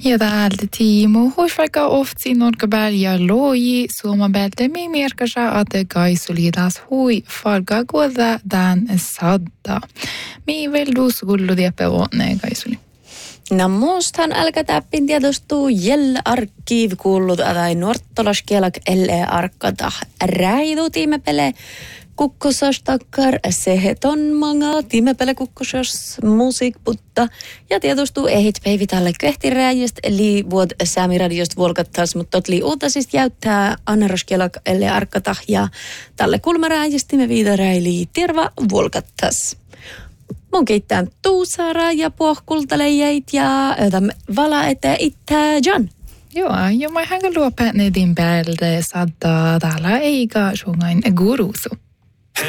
Ja täältä Tiimo huisvaika ofti norkapäär ja loji suomapäältä mi merkasa ate kaisulidas hui farga kuoda dan sadda. Mi veldus gullu diepe vuonne kaisuli. No muustan älkätäppin tiedostuu jälle arkiiv kuullut atai nuorttolaskielak elle arkata räidu tiimepele kukkosastakar seheton manga tiimepele kukkosas musiikputta ja tiedostuu ehit päivitalle köhtiräjäst eli vuod Säämi-radiost volkattas, mutta totli uutasista jäyttää annaroskielak elle arkata ja tälle kulmaräjästi me viidaräili terva volkattas. Mun kiittää Tuusara ja puohkultalejät ja vala ete ittä John. Joo, mä hänkä luopäät ne din päältä sadda täällä eikä sungain gurusu.